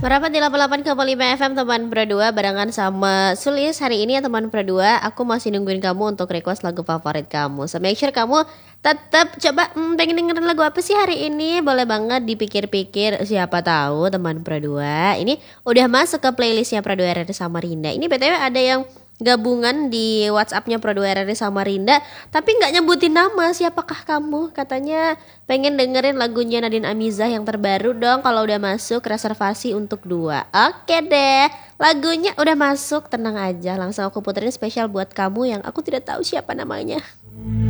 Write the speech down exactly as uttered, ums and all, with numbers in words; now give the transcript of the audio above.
Merapat di delapan puluh delapan koma lima F M teman berdua barengan sama Sulis. Hari ini ya teman berdua, aku masih nungguin kamu untuk request lagu favorit kamu. So make sure kamu tetap coba hmm, pengen dengerin lagu apa sih hari ini. Boleh banget dipikir-pikir, siapa tahu teman berdua ini udah masuk ke playlistnya Pradua R R I Samarinda. Ini B T W ada yang gabungan di WhatsAppnya Pradua R R I Samarinda, tapi nggak nyebutin nama. Siapakah kamu? Katanya pengen dengerin lagunya Nadine Amizah yang terbaru dong. Kalau udah masuk reservasi untuk dua. Oke deh, lagunya udah masuk, tenang aja. Langsung aku puterin spesial buat kamu yang aku tidak tahu siapa namanya.